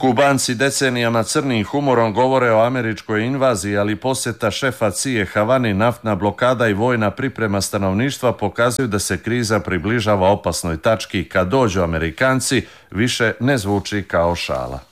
Kubanci decenijama crnim humorom govore o američkoj invaziji, ali posjeta šefa CIA Havani, naftna blokada i vojna priprema stanovništva pokazuju da se kriza približava opasnoj tački. Kad dođu Amerikanci, više ne zvuči kao šala.